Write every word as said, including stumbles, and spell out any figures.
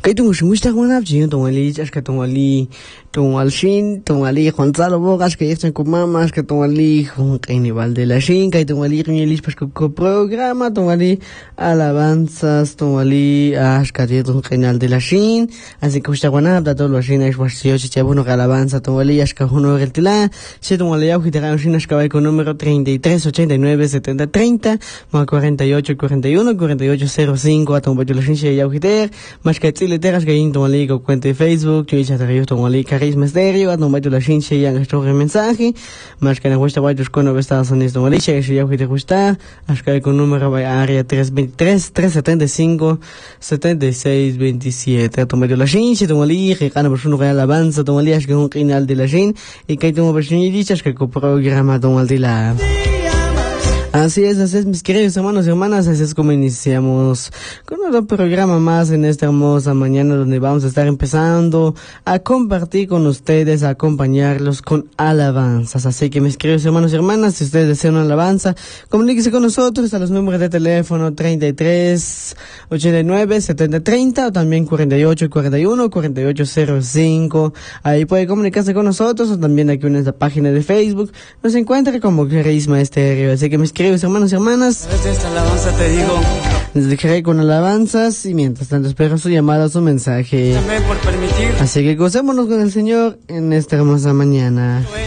Kay tungo shumushta wana bjin tungo li ashka tungo li tungo al shin tungo li Gonzalo Bogas que están con mamá ashka tungo li un carnaval de la shin kay tungo li riñelis pasco programa tungo li alabanzas tungo li ashka de un carnaval de la shin así que ushta wana da todo lo shin es wasio chicha bueno alabanza tungo li ashka uno el tila se tungo li auji de shin ashka vai con número treinta y tres ochenta y nueve setenta treinta más cuarenta y ocho cuarenta y uno cuarenta y ocho cero cinco a tungo la shin se auji de más que le teras que in tomali con cuenta de Facebook, yo ya te río tomali carisma estéreo, a tomar la chinche ya nuestro mensaje, más que en vuestra guayos con los Estados Unidos tomali, si ya que te gusta, hasta con número by área tres veintitrés tres setenta y cinco setenta y seis veintisiete, a tomar la chinche tomali, que gana por su real alabanza tomali, es que un canal de la chin y que tomo por y dichas que con programa tomal de la Así es, así es, mis queridos hermanos y hermanas, así es como iniciamos con otro programa más en esta hermosa mañana donde vamos a estar empezando a compartir con ustedes, a acompañarlos con alabanzas. Así que mis queridos hermanos y hermanas, si ustedes desean una alabanza, comuníquense con nosotros a los números de teléfono treinta y tres ochenta y nueve setenta treinta o también cuarenta y ocho cuarenta y uno cuarenta y ocho cero cinco. Ahí puede comunicarse con nosotros o también aquí en nuestra página de Facebook. Nos encuentra como Carisma Estéreo. Así que mis queridos hermanos y hermanas, desde esta alabanza te digo, les dejaré con alabanzas y mientras tanto espero su llamada, su mensaje. También por permitir. Así que gocémonos con el Señor en esta hermosa mañana.